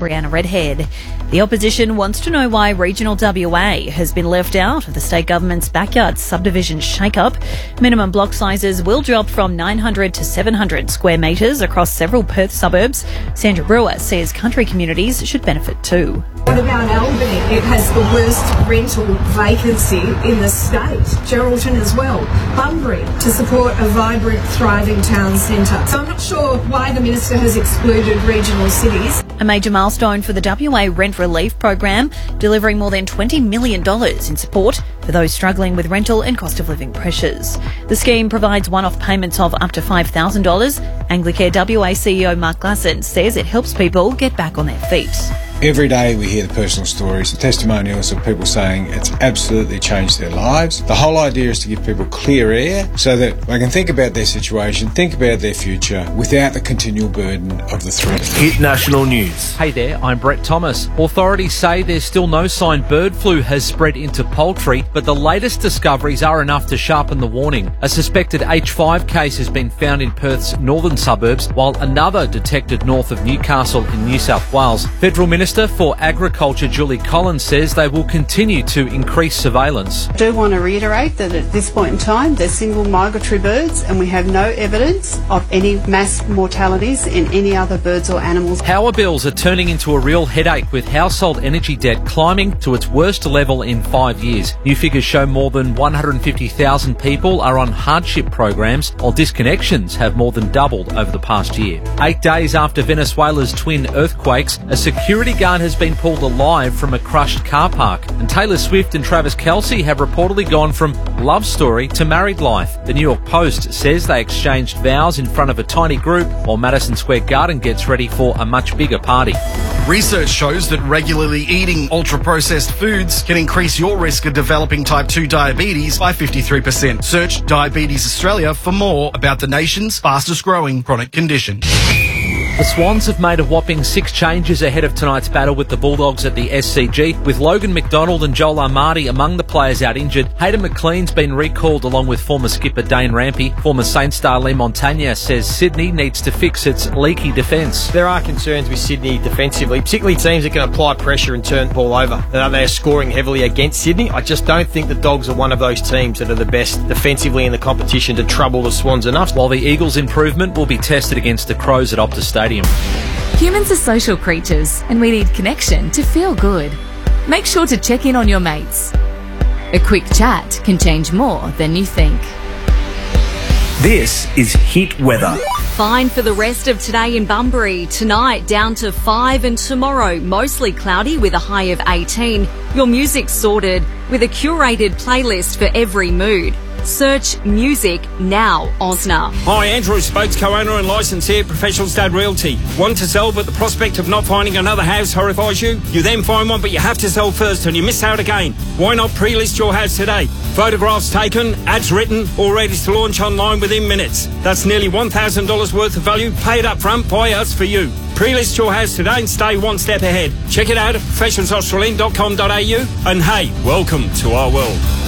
Brianna Redhead. The opposition wants to know why regional WA has been left out of the state government's backyard subdivision shake-up. Minimum block sizes will drop from 900 to 700 square metres across several Perth suburbs. Sandra Brewer says country communities should benefit too. What about Albany? It has the worst rental vacancy in the state. Geraldton as well. Bunbury to support a vibrant, thriving town centre. So I'm not sure why the Minister has excluded regional cities. A major milestone for the WA Rent Relief Program, delivering more than $20 million in support for those struggling with rental and cost of living pressures. The scheme provides one-off payments of up to $5,000. Anglicare WA CEO Mark Glasson says it helps people get back on their feet. Every day we hear the personal stories, the testimonials of people saying it's absolutely changed their lives. The whole idea is to give people clear air so that they can think about their situation, think about their future without the continual burden of the threat. Hit National News. Hey there, I'm Brett Thomas. Authorities say there's still no sign bird flu has spread into poultry, but the latest discoveries are enough to sharpen the warning. A suspected H5 case has been found in Perth's northern suburbs, while another detected north of Newcastle in New South Wales. Federal Minister for Agriculture Julie Collins says they will continue to increase surveillance. I do want to reiterate that at this point in time they're single migratory birds and we have no evidence of any mass mortalities in any other birds or animals. Power bills are turning into a real headache, with household energy debt climbing to its worst level in 5 years. New figures show more than 150,000 people are on hardship programs, while disconnections have more than doubled over the past year. 8 days after Venezuela's twin earthquakes, a security guard has been pulled alive from a crushed car park, and Taylor Swift and Travis Kelce have reportedly gone from love story to married life. The New York Post says they exchanged vows in front of a tiny group, while Madison Square Garden gets ready for a much bigger party. Research shows that regularly eating ultra-processed foods can increase your risk of developing type 2 diabetes by 53%. Search Diabetes Australia for more about the nation's fastest growing chronic condition. The Swans have made a whopping 6 changes ahead of tonight's battle with the Bulldogs at the SCG, with Logan McDonald and Joel Armadi among the players out injured. Hayden McLean's been recalled along with former skipper Dane Rampy. Former Saints star Lee Montagna says Sydney needs to fix its leaky defence. There are concerns with Sydney defensively, particularly teams that can apply pressure and turn the ball over. They are scoring heavily against Sydney. I just don't think the Dogs are one of those teams that are the best defensively in the competition to trouble the Swans enough. While the Eagles' improvement will be tested against the Crows at Optus Stadium. Humans are social creatures and we need connection to feel good. Make sure to check in on your mates. A quick chat can change more than you think. This is Hit Weather. Fine for the rest of today in Bunbury. Tonight down to 5 and tomorrow mostly cloudy with a high of 18. Your music's sorted with a curated playlist for every mood. Search Music Now, Osna. Hi, Andrew Spokes, co-owner and licensee at Professional Stud Realty. Want to sell, but the prospect of not finding another house horrifies you? You then find one, but you have to sell first and you miss out again. Why not pre-list your house today? Photographs taken, ads written, all ready to launch online within minutes. That's nearly $1,000 worth of value paid up front by us for you. Pre-list your house today and stay one step ahead. Check it out at professionalsaustralian.com.au and hey, welcome to our world.